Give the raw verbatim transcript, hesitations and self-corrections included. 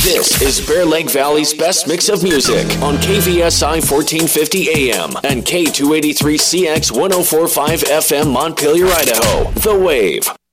This is Bear Lake Valley's best mix of music on K V S I fourteen fifty A M and K two eighty-three C X ten forty-five F M Montpelier, Idaho. The Wave.